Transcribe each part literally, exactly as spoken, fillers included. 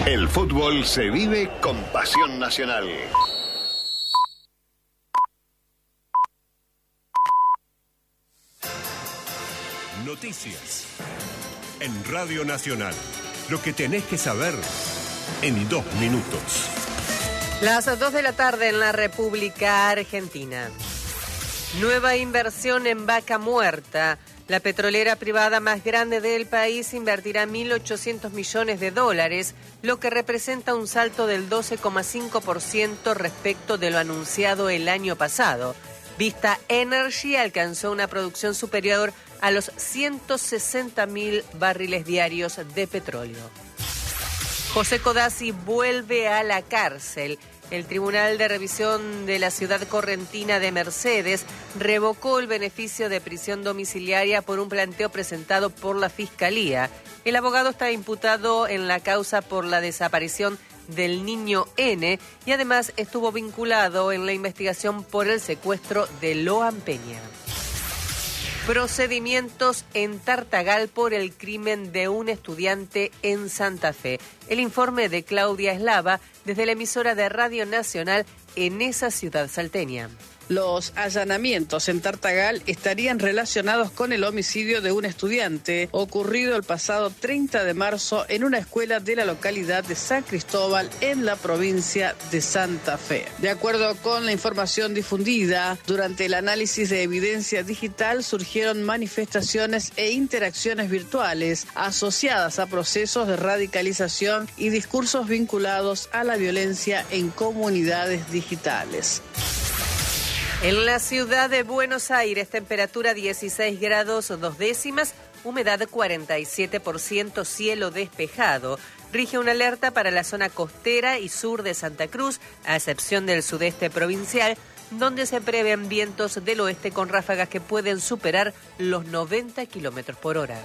El fútbol se vive con pasión nacional. Noticias en Radio Nacional. Lo que tenés que saber en dos minutos. Las dos de la tarde en la República Argentina. Nueva inversión en Vaca Muerta. La petrolera privada más grande del país invertirá mil ochocientos millones de dólares, lo que representa un salto del doce coma cinco por ciento respecto de lo anunciado el año pasado. Vista Energy alcanzó una producción superior a los ciento sesenta mil barriles diarios de petróleo. José Codazzi vuelve a la cárcel. El Tribunal de Revisión de la Ciudad Correntina de Mercedes revocó el beneficio de prisión domiciliaria por un planteo presentado por la Fiscalía. El abogado está imputado en la causa por la desaparición del niño N y además estuvo vinculado en la investigación por el secuestro de Loan Peña. Procedimientos en Tartagal por el crimen de un estudiante en Santa Fe. El informe de Claudia Eslava desde la emisora de Radio Nacional en esa ciudad salteña. Los allanamientos en Tartagal estarían relacionados con el homicidio de un estudiante ocurrido el pasado treinta de marzo en una escuela de la localidad de San Cristóbal en la provincia de Santa Fe. De acuerdo con la información difundida, durante el análisis de evidencia digital surgieron manifestaciones e interacciones virtuales asociadas a procesos de radicalización y discursos vinculados a la violencia en comunidades digitales. En la ciudad de Buenos Aires, temperatura dieciséis grados dos décimas, humedad cuarenta y siete por ciento, cielo despejado. Rige una alerta para la zona costera y sur de Santa Cruz, a excepción del sudeste provincial, donde se prevén vientos del oeste con ráfagas que pueden superar los noventa kilómetros por hora.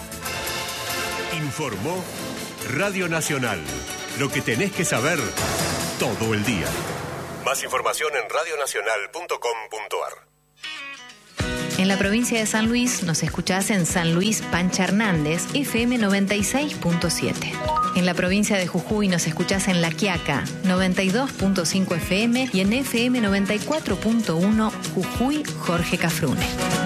Informó Radio Nacional. Lo que tenés que saber todo el día. Más información en radio nacional punto com punto a r. En la provincia de San Luis nos escuchás en San Luis Pancha Hernández, F M noventa y seis punto siete. En la provincia de Jujuy nos escuchás en La Quiaca, noventa y dos punto cinco F M y en F M noventa y cuatro punto uno Jujuy Jorge Cafrune.